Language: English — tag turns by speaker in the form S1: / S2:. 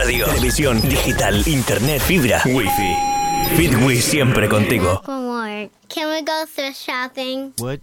S1: radio, televisión, digital, internet, fibra, wifi. Fitwiz siempre contigo.
S2: For more. Can we go thrift shopping?
S3: What?